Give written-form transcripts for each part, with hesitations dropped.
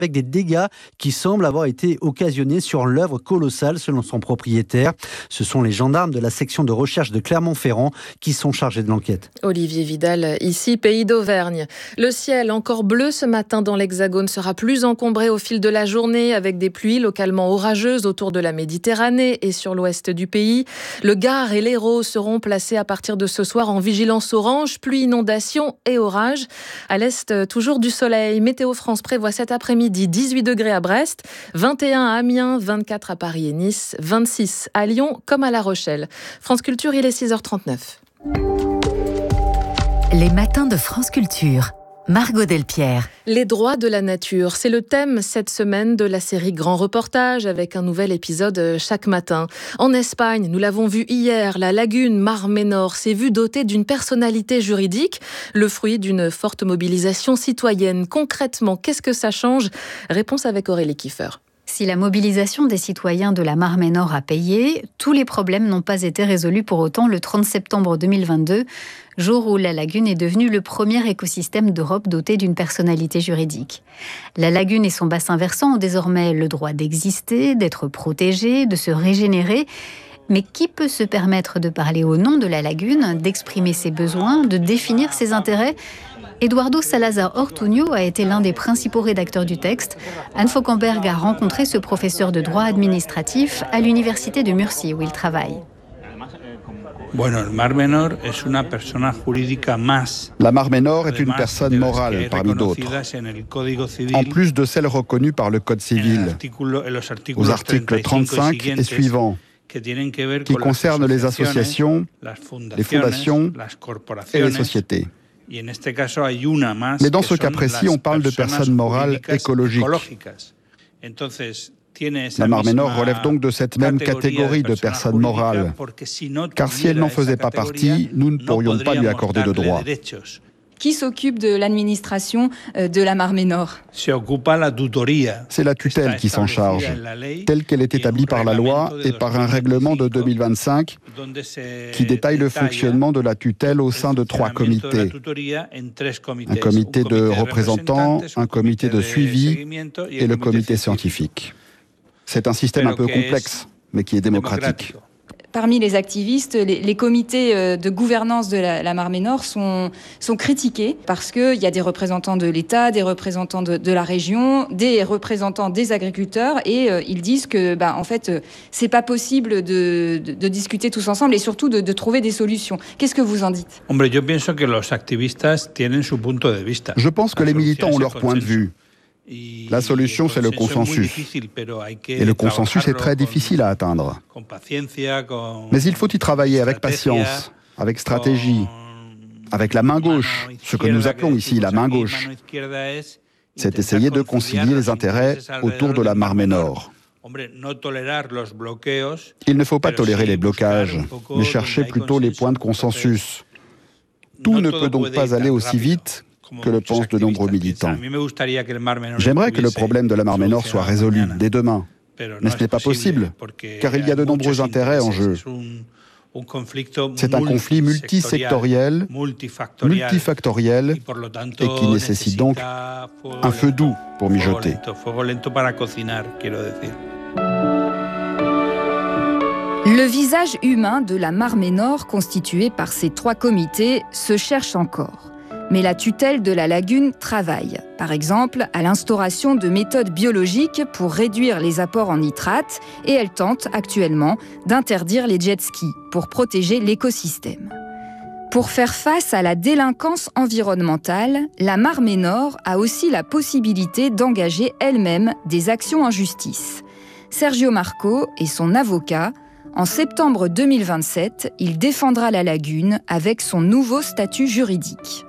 avec des dégâts qui semblent avoir été occasionnés sur l'œuvre colossale selon son propriétaire. Ce sont les gendarmes de la section de recherche de Clermont-Ferrand qui sont chargés de l'enquête. Olivier Vidal, ici, pays d'Auvergne. Le ciel encore bleu ce matin dans l'Hexagone sera plus encombré au fil de la journée avec des pluies localement orageuses autour de la Méditerranée et sur l'ouest du pays. Le Gard et l'Hérault seront placés à partir de ce soir en vigilance orange, pluie, inondation et orage. À l'est, toujours du soleil. Météo France prévoit cet après-midi 18 degrés à Brest, 21 à Amiens, 24 à Paris et Nice, 26 à Lyon comme à La Rochelle. France Culture, il est 6h39. Les matins de France Culture. Margot Delpierre. Les droits de la nature, c'est le thème cette semaine de la série Grand Reportage avec un nouvel épisode chaque matin. En Espagne, nous l'avons vu hier, la lagune Mar Menor s'est vue dotée d'une personnalité juridique, le fruit d'une forte mobilisation citoyenne. Concrètement, qu'est-ce que ça change ? Réponse avec Aurélie Kiefer. Si la mobilisation des citoyens de la Mar Menor a payé, tous les problèmes n'ont pas été résolus pour autant le 30 septembre 2022, jour où la lagune est devenue le premier écosystème d'Europe doté d'une personnalité juridique. La lagune et son bassin versant ont désormais le droit d'exister, d'être protégés, de se régénérer. Mais qui peut se permettre de parler au nom de la lagune, d'exprimer ses besoins, de définir ses intérêts ? Eduardo Salazar Ortuño a été l'un des principaux rédacteurs du texte. Anne Fauquemberg a rencontré ce professeur de droit administratif à l'université de Murcie où il travaille. La Mar Menor est une personne morale parmi d'autres, en plus de celles reconnues par le Code civil, aux articles 35 et suivants, qui concernent les associations, les fondations et les sociétés. Mais dans ce cas précis, on parle de personnes morales écologiques. La Mar Menor relève donc de cette même catégorie de personnes morales, car si elle n'en faisait pas partie, nous ne pourrions pas lui accorder de droits. Qui s'occupe de l'administration de la Mar Menor ? C'est la tutelle qui s'en charge, telle qu'elle est établie par la loi et par un règlement de 2025 qui détaille le fonctionnement de la tutelle au sein de 3 comités. Un comité de représentants, un comité de suivi et le comité scientifique. C'est un système un peu complexe, mais qui est démocratique. Parmi les activistes, les comités de gouvernance de la Mar Menor sont critiqués parce qu'il y a des représentants de l'État, des représentants de la région, des représentants des agriculteurs et ils disent que en fait, c'est pas possible de discuter tous ensemble et surtout de trouver des solutions. Qu'est-ce que vous en dites ? Je pense que les militants ont leur point de vue. La solution, c'est le consensus. Et le consensus est très difficile à atteindre. Mais il faut y travailler avec patience, avec stratégie, avec la main gauche, ce que nous appelons ici la main gauche. C'est essayer de concilier les intérêts autour de la Mar Menor. Il ne faut pas tolérer les blocages, mais chercher plutôt les points de consensus. Tout ne peut donc pas aller aussi vite que le pensent de nombreux militants. J'aimerais que le problème de la Mar Menor soit résolu dès demain, mais ce n'est pas possible, car il y a de nombreux intérêts en jeu. C'est un conflit multisectoriel, multifactoriel, et qui nécessite donc un feu doux pour mijoter. Le visage humain de la Mar Menor, constitué par ces 3 comités, se cherche encore. Mais la tutelle de la lagune travaille, par exemple à l'instauration de méthodes biologiques pour réduire les apports en nitrates et elle tente actuellement d'interdire les jet-skis pour protéger l'écosystème. Pour faire face à la délinquance environnementale, la Mar Menor a aussi la possibilité d'engager elle-même des actions en justice. Sergio Marco est son avocat. En septembre 2027, il défendra la lagune avec son nouveau statut juridique.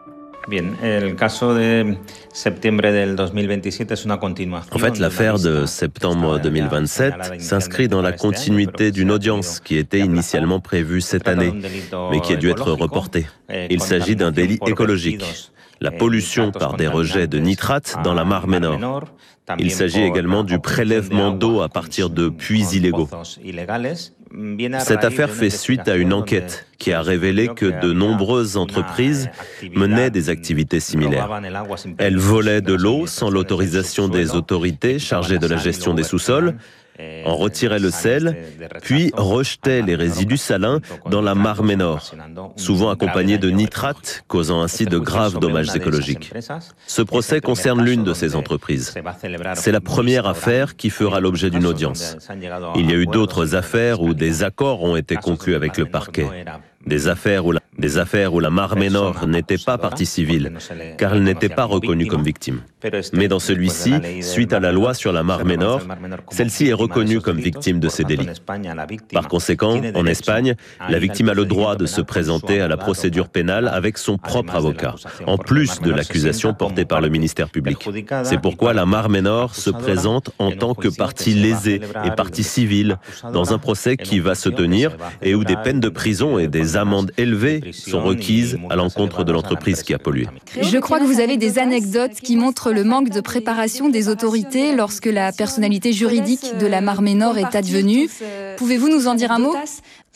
En fait, l'affaire de septembre 2027 s'inscrit dans la continuité d'une audience qui était initialement prévue cette année, mais qui a dû être reportée. Il s'agit d'un délit écologique, la pollution par des rejets de nitrates dans la Mar Menor. Il s'agit également du prélèvement d'eau à partir de puits illégaux. Cette affaire fait suite à une enquête qui a révélé que de nombreuses entreprises menaient des activités similaires. Elles volaient de l'eau sans l'autorisation des autorités chargées de la gestion des sous-sols, en retiraient le sel, puis rejetaient les résidus salins dans la Mar Menor, souvent accompagnés de nitrates, causant ainsi de graves dommages écologiques. Ce procès concerne l'une de ces entreprises. C'est la première affaire qui fera l'objet d'une audience. Il y a eu d'autres affaires où des accords ont été conclus avec le parquet. Des affaires où la Mar Menor n'était pas partie civile, car elle n'était pas reconnue comme victime. Mais dans celui-ci, suite à la loi sur la Mar Menor, celle-ci est reconnue comme victime de ces délits. Par conséquent, en Espagne, la victime a le droit de se présenter à la procédure pénale avec son propre avocat, en plus de l'accusation portée par le ministère public. C'est pourquoi la Mar Menor se présente en tant que partie lésée et partie civile dans un procès qui va se tenir et où des peines de prison et des amendes élevées sont requises à l'encontre de l'entreprise qui a pollué. Je crois que vous avez des anecdotes qui montrent le manque de préparation des autorités lorsque la personnalité juridique de la Mar Menor est advenue. Pouvez-vous nous en dire un mot ?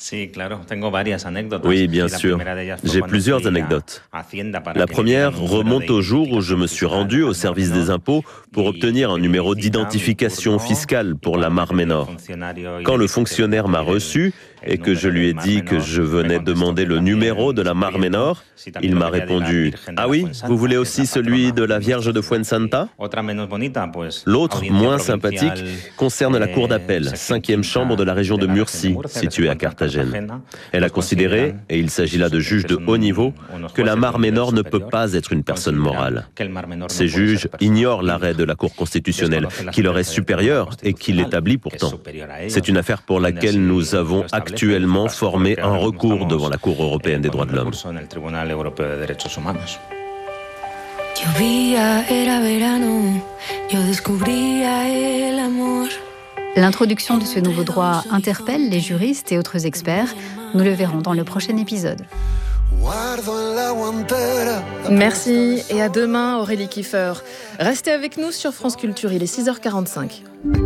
Oui, bien sûr. J'ai plusieurs anecdotes. La première remonte au jour où je me suis rendu au service des impôts pour obtenir un numéro d'identification fiscale pour la Mar Menor. Quand le fonctionnaire m'a reçu et que je lui ai dit que je venais demander le numéro de la Mar Menor, il m'a répondu « Ah oui, vous voulez aussi celui de la Vierge de Fuensanta ?» L'autre, moins sympathique, concerne la cour d'appel, 5e chambre de la région de Murcie, située à Carthagène. Elle a considéré, et il s'agit là de juges de haut niveau, que la Mar Menor ne peut pas être une personne morale. Ces juges ignorent l'arrêt de la Cour constitutionnelle, qui leur est supérieur et qui l'établit pourtant. C'est une affaire pour laquelle nous avons actuellement formé un recours devant la Cour européenne des droits de l'homme. L'introduction de ce nouveau droit interpelle les juristes et autres experts. Nous le verrons dans le prochain épisode. Merci et à demain Aurélie Kiefer. Restez avec nous sur France Culture, il est 6h45.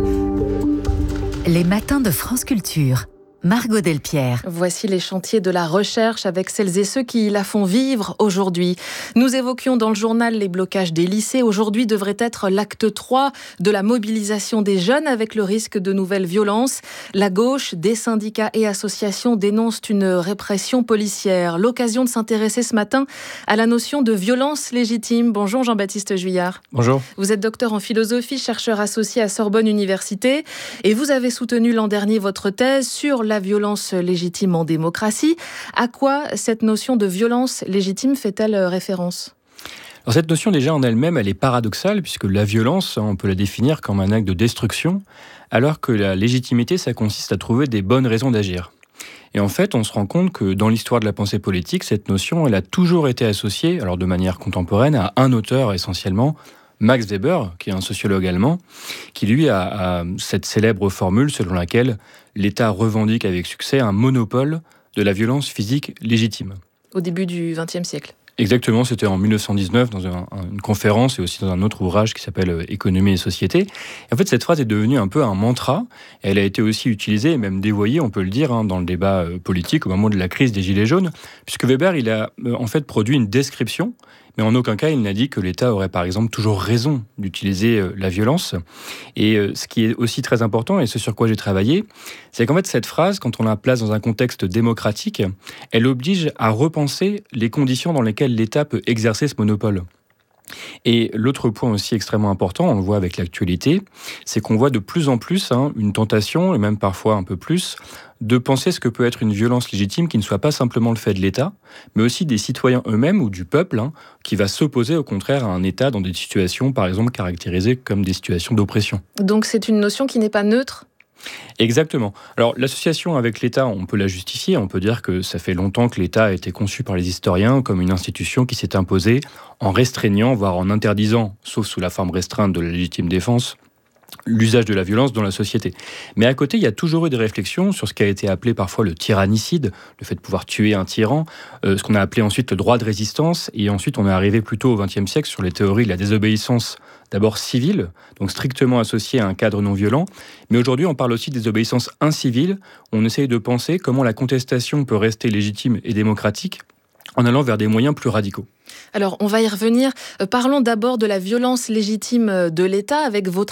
Les matins de France Culture. Margot Delpierre. Voici les chantiers de la recherche avec celles et ceux qui la font vivre aujourd'hui. Nous évoquions dans le journal les blocages des lycées. Aujourd'hui devrait être l'acte 3 de la mobilisation des jeunes avec le risque de nouvelles violences. La gauche, des syndicats et associations dénoncent une répression policière. L'occasion de s'intéresser ce matin à la notion de violence légitime. Bonjour Jean-Baptiste Juillard. Bonjour. Vous êtes docteur en philosophie, chercheur associé à Sorbonne Université et vous avez soutenu l'an dernier votre thèse sur la violence légitime en démocratie. À quoi cette notion de violence légitime fait-elle référence ? Alors cette notion déjà en elle-même, elle est paradoxale puisque la violence, on peut la définir comme un acte de destruction, alors que la légitimité, ça consiste à trouver des bonnes raisons d'agir. Et en fait, on se rend compte que dans l'histoire de la pensée politique, cette notion, elle a toujours été associée, alors de manière contemporaine, à un auteur essentiellement, Max Weber, qui est un sociologue allemand, qui lui a cette célèbre formule selon laquelle l'État revendique avec succès un monopole de la violence physique légitime. Au début du XXe siècle. Exactement, c'était en 1919 dans une conférence et aussi dans un autre ouvrage qui s'appelle « Économie et société ». Et en fait, cette phrase est devenue un peu un mantra. Et elle a été aussi utilisée et même dévoyée, on peut le dire, dans le débat politique au moment de la crise des Gilets jaunes, puisque Weber, il a en fait produit une description, mais en aucun cas, il n'a dit que l'État aurait par exemple toujours raison d'utiliser la violence. Et ce qui est aussi très important, et ce sur quoi j'ai travaillé, c'est qu'en fait, cette phrase, quand on la place dans un contexte démocratique, elle oblige à repenser les conditions dans lesquelles l'État peut exercer ce monopole. Et l'autre point aussi extrêmement important, on le voit avec l'actualité, c'est qu'on voit de plus en plus une tentation, et même parfois un peu plus, de penser ce que peut être une violence légitime qui ne soit pas simplement le fait de l'État, mais aussi des citoyens eux-mêmes ou du peuple, qui va s'opposer au contraire à un État dans des situations, par exemple, caractérisées comme des situations d'oppression. Donc c'est une notion qui n'est pas neutre ? Exactement. Alors l'association avec l'État, on peut la justifier, on peut dire que ça fait longtemps que l'État a été conçu par les historiens comme une institution qui s'est imposée en restreignant, voire en interdisant, sauf sous la forme restreinte de la légitime défense, l'usage de la violence dans la société. Mais à côté, il y a toujours eu des réflexions sur ce qui a été appelé parfois le tyrannicide, le fait de pouvoir tuer un tyran, ce qu'on a appelé ensuite le droit de résistance, et ensuite on est arrivé plutôt au XXe siècle sur les théories de la désobéissance, d'abord civile, donc strictement associée à un cadre non violent, mais aujourd'hui on parle aussi des désobéissances inciviles, on essaye de penser comment la contestation peut rester légitime et démocratique en allant vers des moyens plus radicaux. Alors, on va y revenir. Parlons d'abord de la violence légitime de l'État avec votre